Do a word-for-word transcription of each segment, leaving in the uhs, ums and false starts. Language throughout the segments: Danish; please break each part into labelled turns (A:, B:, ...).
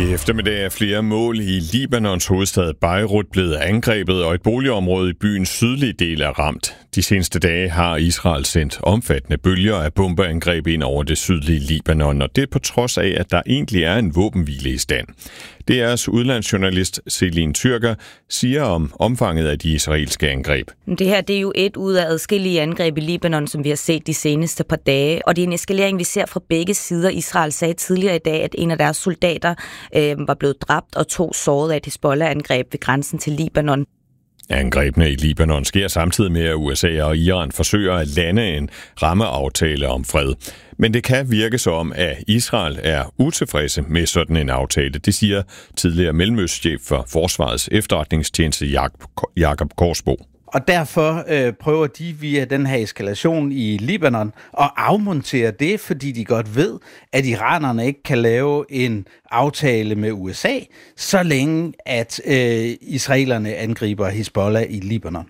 A: I eftermiddag er flere mål i Libanons hovedstad Beirut blevet angrebet, og et boligområde i byens sydlige del er ramt. De seneste dage har Israel sendt omfattende bølger af bombeangreb ind over det sydlige Libanon, og det på trods af, at der egentlig er en våbenhvile i stand. D R's udlandsjournalist Celine Tyrker siger om omfanget af de israelske angreb.
B: Det her det er jo et ud af adskillige angreb i Libanon, som vi har set de seneste par dage, og det er en eskalering, vi ser fra begge sider. Israel sagde tidligere i dag, at en af deres soldater øh, var blevet dræbt og to såret af et Hizbollah-angreb ved grænsen til Libanon.
A: Angrebene i Libanon sker samtidig med, at U S A og Iran forsøger at lande en rammeaftale om fred. Men det kan virke som, at Israel er utilfredse med sådan en aftale. Det siger tidligere mellemøstchef for Forsvarets efterretningstjeneste Jakob Korsbo.
C: Og derfor øh, prøver de via den her eskalation i Libanon at afmontere det, fordi de godt ved, at iranerne ikke kan lave en aftale med U S A, så længe at øh, israelerne angriber Hizbollah i Libanon.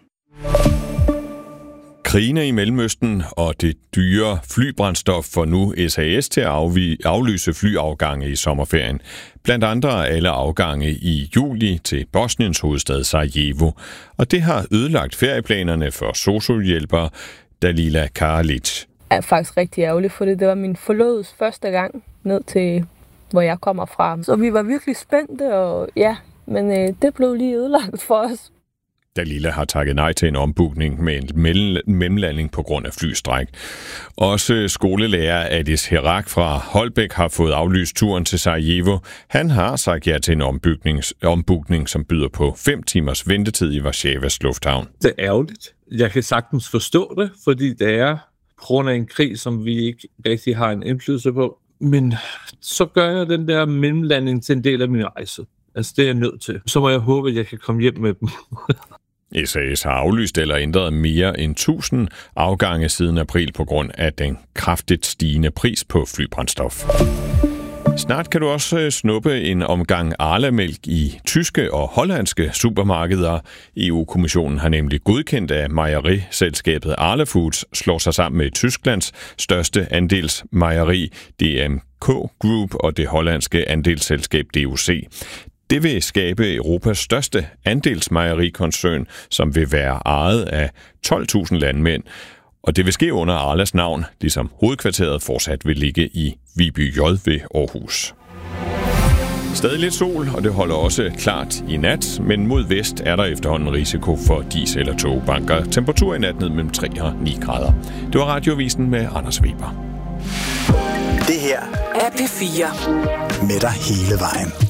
A: Krigene i Mellemøsten og det dyre flybrændstof får nu S A S til at aflyse flyafgange i sommerferien. Blandt andre alle afgange i juli til Bosniens hovedstad Sarajevo. Og det har ødelagt ferieplanerne for sosu-hjælper Dalila Karalic.
D: Jeg er faktisk rigtig ærgerlig for det. Det var min forlovedes første gang ned til, hvor jeg kommer fra. Så vi var virkelig spændte, og ja, men øh, det blev lige ødelagt for os.
A: Dalila har takket nej til en ombookning med en mellemlanding på grund af flystræk. Også skolelærer Adis Herak fra Holbæk har fået aflyst turen til Sarajevo. Han har sagt ja til en ombookning, som byder på fem timers ventetid i Warszawas lufthavn.
E: Det er ærgerligt. Jeg kan sagtens forstå det, fordi det er på grund af en krig, som vi ikke rigtig har en indflydelse på. Men så gør jeg den der mellemlanding til en del af min rejse. Altså det er jeg nødt til. Så må jeg håbe, at jeg kan komme hjem med dem.
A: S A S har aflyst eller ændret mere end tusind afgange siden april på grund af den kraftigt stigende pris på flybrændstof. Snart kan du også snuppe en omgang Arla-mælk i tyske og hollandske supermarkeder. E U-kommissionen har nemlig godkendt, at mejeriselskabet Arla Foods slår sig sammen med Tysklands største andelsmejeri D M K Group og det hollandske andelsselskab D O C. Det vil skabe Europas største andelsmejerikoncern, som vil være ejet af tolv tusind landmænd. Og det vil ske under Arlas navn, ligesom hovedkvarteret fortsat vil ligge i Viby J ved Aarhus. Stadig lidt sol, og det holder også klart i nat, men mod vest er der efterhånden risiko for dis- eller togbanker. Temperatur i nat ned mellem tre og ni grader. Det var Radiovisen med Anders Weber.
F: Det her er P fire. Med dig hele vejen.